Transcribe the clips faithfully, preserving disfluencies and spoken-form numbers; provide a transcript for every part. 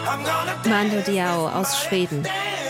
Mando Diao aus Schweden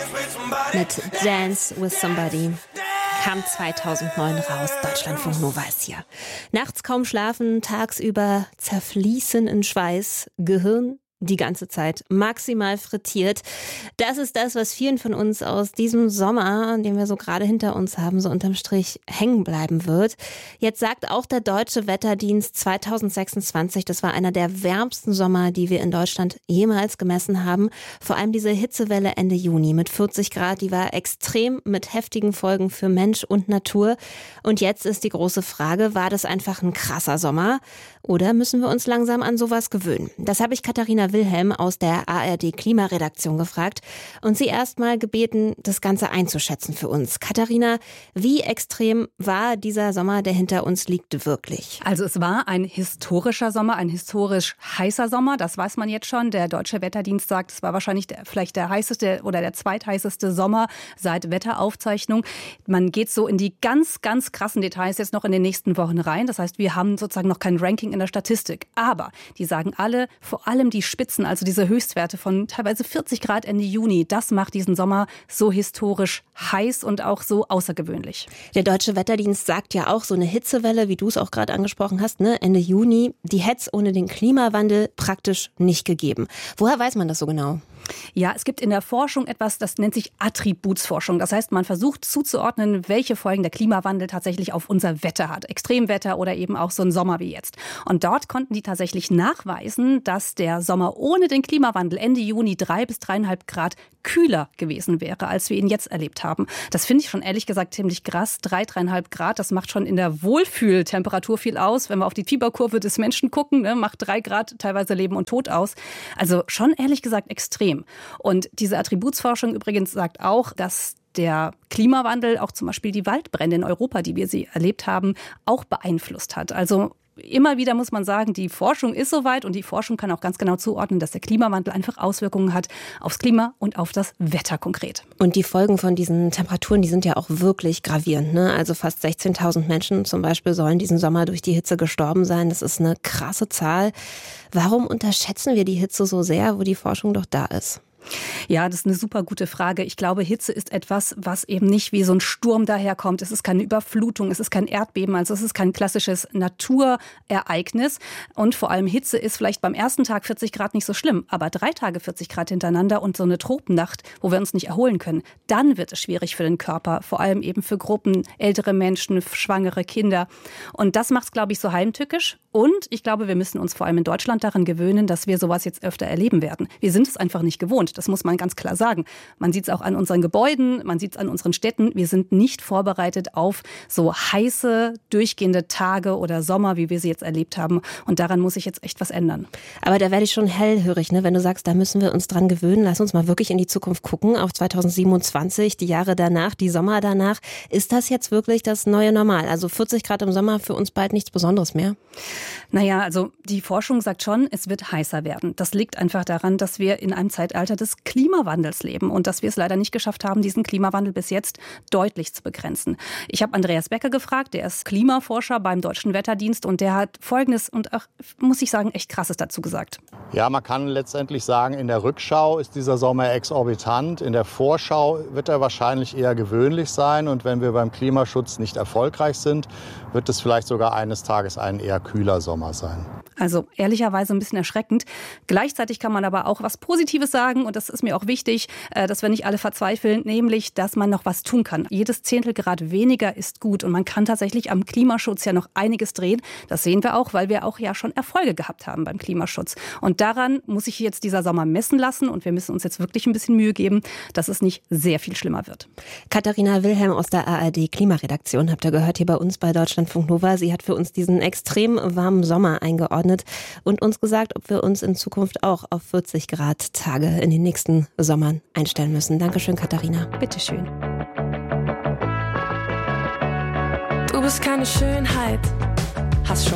mit Dance with Somebody kam zweitausendneun raus. Deutschlandfunk Nova ist hier. Nachts kaum schlafen, tagsüber zerfließen in Schweiß, Gehirn die ganze Zeit maximal frittiert. Das ist das, was vielen von uns aus diesem Sommer, den wir so gerade hinter uns haben, so unterm Strich hängen bleiben wird. Jetzt sagt auch der Deutsche Wetterdienst zweitausendsechsundzwanzig, das war einer der wärmsten Sommer, die wir in Deutschland jemals gemessen haben. Vor allem diese Hitzewelle Ende Juni mit vierzig Grad, die war extrem mit heftigen Folgen für Mensch und Natur. Und jetzt ist die große Frage, war das einfach ein krasser Sommer? Oder müssen wir uns langsam an sowas gewöhnen? Das habe ich Katharina Wilhelm aus der A R D-Klimaredaktion gefragt und sie erst mal gebeten, das Ganze einzuschätzen für uns. Katharina, wie extrem war dieser Sommer, der hinter uns liegt, wirklich? Also es war ein historischer Sommer, ein historisch heißer Sommer, das weiß man jetzt schon. Der Deutsche Wetterdienst sagt, es war wahrscheinlich der, vielleicht der heißeste oder der zweitheißeste Sommer seit Wetteraufzeichnung. Man geht so in die ganz, ganz krassen Details jetzt noch in den nächsten Wochen rein. Das heißt, wir haben sozusagen noch kein Ranking in der Statistik. Aber die sagen alle, vor allem die Spitzen, also diese Höchstwerte von teilweise vierzig Grad Ende Juni, das macht diesen Sommer so historisch heiß und auch so außergewöhnlich. Der Deutsche Wetterdienst sagt ja auch, so eine Hitzewelle, wie du es auch gerade angesprochen hast, ne, Ende Juni, die hätte es ohne den Klimawandel praktisch nicht gegeben. Woher weiß man das so genau? Ja, es gibt in der Forschung etwas, das nennt sich Attributsforschung. Das heißt, man versucht zuzuordnen, welche Folgen der Klimawandel tatsächlich auf unser Wetter hat. Extremwetter oder eben auch so ein Sommer wie jetzt. Und dort konnten die tatsächlich nachweisen, dass der Sommer ohne den Klimawandel Ende Juni drei bis dreieinhalb Grad kühler gewesen wäre, als wir ihn jetzt erlebt haben. Das finde ich schon ehrlich gesagt ziemlich krass. Drei, dreieinhalb Grad, das macht schon in der Wohlfühltemperatur viel aus. Wenn wir auf die Fieberkurve des Menschen gucken, ne, macht drei Grad teilweise Leben und Tod aus. Also schon ehrlich gesagt extrem. Und diese Attributsforschung übrigens sagt auch, dass der Klimawandel auch zum Beispiel die Waldbrände in Europa, die wir sie erlebt haben, auch beeinflusst hat. Also immer wieder muss man sagen, die Forschung ist soweit und die Forschung kann auch ganz genau zuordnen, dass der Klimawandel einfach Auswirkungen hat aufs Klima und auf das Wetter konkret. Und die Folgen von diesen Temperaturen, die sind ja auch wirklich gravierend, ne? Also fast sechzehntausend Menschen zum Beispiel sollen diesen Sommer durch die Hitze gestorben sein. Das ist eine krasse Zahl. Warum unterschätzen wir die Hitze so sehr, wo die Forschung doch da ist? Ja, das ist eine super gute Frage. Ich glaube, Hitze ist etwas, was eben nicht wie so ein Sturm daherkommt. Es ist keine Überflutung, es ist kein Erdbeben, also es ist kein klassisches Naturereignis. Und vor allem Hitze ist vielleicht beim ersten Tag vierzig Grad nicht so schlimm, aber drei Tage vierzig Grad hintereinander und so eine Tropennacht, wo wir uns nicht erholen können, dann wird es schwierig für den Körper, vor allem eben für Gruppen, ältere Menschen, schwangere Kinder. Und das macht es, glaube ich, so heimtückisch. Und ich glaube, wir müssen uns vor allem in Deutschland daran gewöhnen, dass wir sowas jetzt öfter erleben werden. Wir sind es einfach nicht gewohnt. Das muss man ganz klar sagen. Man sieht es auch an unseren Gebäuden, man sieht es an unseren Städten. Wir sind nicht vorbereitet auf so heiße, durchgehende Tage oder Sommer, wie wir sie jetzt erlebt haben. Und daran muss sich jetzt echt was ändern. Aber da werde ich schon hellhörig, ne? Wenn du sagst, da müssen wir uns dran gewöhnen. Lass uns mal wirklich in die Zukunft gucken, auf zweitausendsiebenundzwanzig, die Jahre danach, die Sommer danach. Ist das jetzt wirklich das neue Normal? Also vierzig Grad im Sommer für uns bald nichts Besonderes mehr? Naja, also die Forschung sagt schon, es wird heißer werden. Das liegt einfach daran, dass wir in einem Zeitalter des Klimawandels leben und dass wir es leider nicht geschafft haben, diesen Klimawandel bis jetzt deutlich zu begrenzen. Ich habe Andreas Becker gefragt, der ist Klimaforscher beim Deutschen Wetterdienst und der hat Folgendes und auch, muss ich sagen, echt Krasses dazu gesagt. Ja, man kann letztendlich sagen, in der Rückschau ist dieser Sommer exorbitant. In der Vorschau wird er wahrscheinlich eher gewöhnlich sein. Und wenn wir beim Klimaschutz nicht erfolgreich sind, wird es vielleicht sogar eines Tages ein eher kühler Sommer sein. Also ehrlicherweise ein bisschen erschreckend. Gleichzeitig kann man aber auch was Positives sagen und das ist mir auch wichtig, dass wir nicht alle verzweifeln, nämlich, dass man noch was tun kann. Jedes Zehntelgrad weniger ist gut und man kann tatsächlich am Klimaschutz ja noch einiges drehen. Das sehen wir auch, weil wir auch ja schon Erfolge gehabt haben beim Klimaschutz. Und daran muss sich jetzt dieser Sommer messen lassen und wir müssen uns jetzt wirklich ein bisschen Mühe geben, dass es nicht sehr viel schlimmer wird. Katharina Wilhelm aus der A R D-Klimaredaktion habt ihr gehört hier bei uns bei Deutschlandfunk Nova. Sie hat für uns diesen extrem warmen Sommer eingeordnet und uns gesagt, ob wir uns in Zukunft auch auf vierzig Grad Tage in den nächsten Sommern einstellen müssen. Dankeschön, Katharina. Bitteschön. Du bist keine Schönheit, hast schon